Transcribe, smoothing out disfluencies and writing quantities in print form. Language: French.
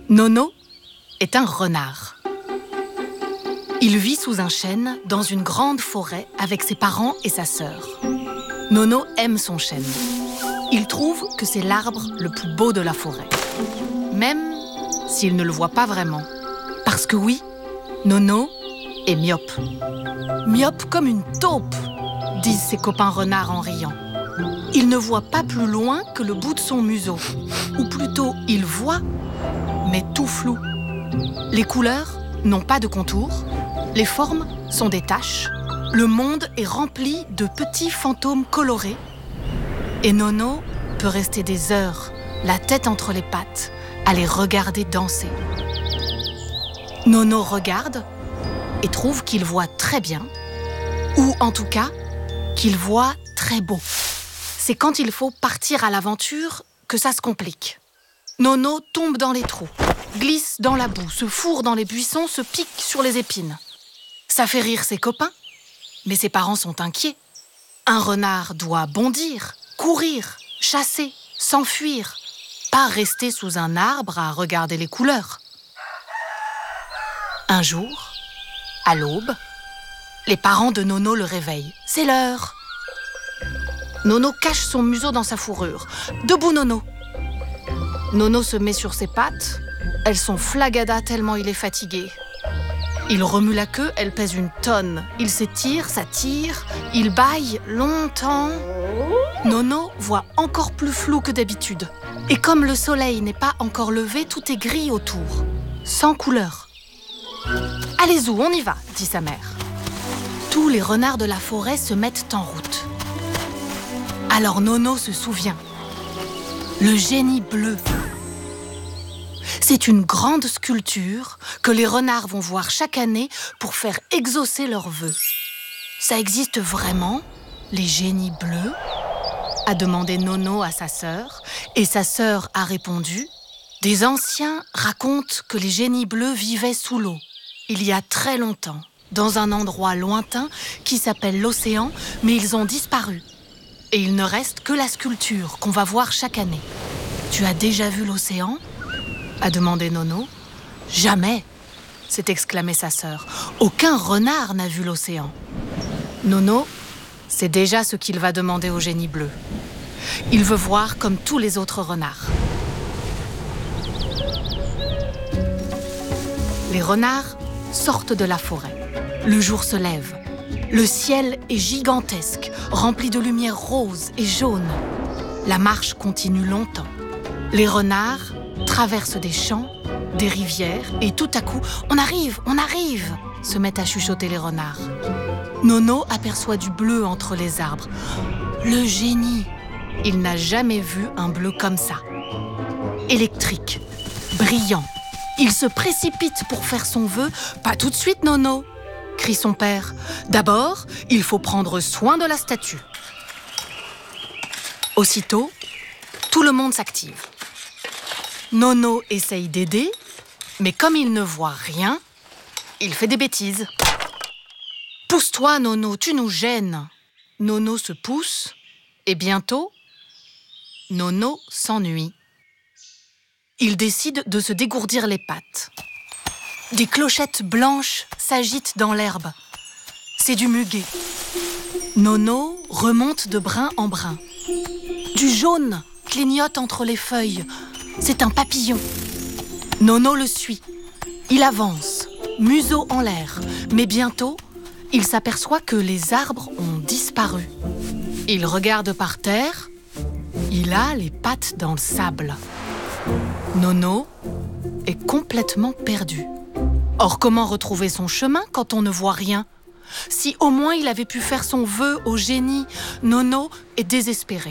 Nono est un renard. Il vit sous un chêne dans une grande forêt avec ses parents et sa sœur. Nono aime son chêne. Il trouve que c'est l'arbre le plus beau de la forêt. Même s'il ne le voit pas vraiment. Parce que oui, Nono est myope. Myope comme une taupe, disent ses copains renards en riant. Il ne voit pas plus loin que le bout de son museau. Ou plutôt, il voit, mais tout flou. Les couleurs n'ont pas de contours, les formes sont des taches. Le monde est rempli de petits fantômes colorés. Et Nono peut rester des heures, la tête entre les pattes, à les regarder danser. Nono regarde et trouve qu'il voit très bien, ou en tout cas, qu'il voit très beau. C'est quand il faut partir à l'aventure que ça se complique. Nono tombe dans les trous, glisse dans la boue, se fourre dans les buissons, se pique sur les épines. Ça fait rire ses copains, mais ses parents sont inquiets. Un renard doit bondir, courir, chasser, s'enfuir, pas rester sous un arbre à regarder les couleurs. Un jour, à l'aube, les parents de Nono le réveillent. C'est l'heure. Nono cache son museau dans sa fourrure. Debout, Nono. Nono se met sur ses pattes. Elles sont flagadas tellement il est fatigué. Il remue la queue, elle pèse une tonne. Il s'étire, s'attire, il bâille longtemps. Nono voit encore plus flou que d'habitude. Et comme le soleil n'est pas encore levé, tout est gris autour, sans couleur. « Allez Zou, on y va !» dit sa mère. Tous les renards de la forêt se mettent en route. Alors Nono se souvient. Le génie bleu. C'est une grande sculpture que les renards vont voir chaque année pour faire exaucer leurs vœux. Ça existe vraiment, les génies bleus ? A demandé Nono à sa sœur, et sa sœur a répondu « Des anciens racontent que les génies bleus vivaient sous l'eau, il y a très longtemps, dans un endroit lointain qui s'appelle l'océan, mais ils ont disparu. Et il ne reste que la sculpture qu'on va voir chaque année. Tu as déjà vu l'océan ?» a demandé Nono. « Jamais !» s'est exclamée sa sœur. « Aucun renard n'a vu l'océan. » Nono sait déjà ce qu'il va demander au génie bleu. Il veut voir comme tous les autres renards. Les renards sortent de la forêt. Le jour se lève. Le ciel est gigantesque, rempli de lumière rose et jaune. La marche continue longtemps. Les renards traversent des champs, des rivières, et tout à coup, « On arrive, on arrive !» se mettent à chuchoter les renards. Nono aperçoit du bleu entre les arbres. Le génie! Il n'a jamais vu un bleu comme ça. Électrique, brillant. Il se précipite pour faire son vœu. « Pas tout de suite, Nono !» crie son père. « D'abord, il faut prendre soin de la statue. » Aussitôt, tout le monde s'active. Nono essaye d'aider, mais comme il ne voit rien, il fait des bêtises. « Pousse-toi, Nono, tu nous gênes !» Nono se pousse, et bientôt, Nono s'ennuie. Il décide de se dégourdir les pattes. Des clochettes blanches s'agitent dans l'herbe. C'est du muguet. Nono remonte de brin en brin. Du jaune clignote entre les feuilles. C'est un papillon. Nono le suit. Il avance, museau en l'air. Mais bientôt, il s'aperçoit que les arbres ont disparu. Il regarde par terre. Il a les pattes dans le sable. Nono est complètement perdu. Or, comment retrouver son chemin quand on ne voit rien ? Si au moins il avait pu faire son vœu au génie, Nono est désespéré.